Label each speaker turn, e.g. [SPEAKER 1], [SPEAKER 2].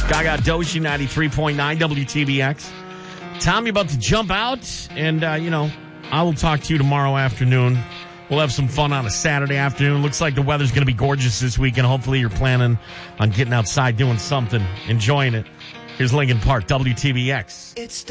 [SPEAKER 1] Gaga Doshi, 93.9 WTBX. Tommy about to jump out, and, I will talk to you tomorrow afternoon. We'll have some fun on a Saturday afternoon. Looks like the weather's going to be gorgeous this weekend. Hopefully you're planning on getting outside, doing something, enjoying it. Here's Lincoln Park, WTBX.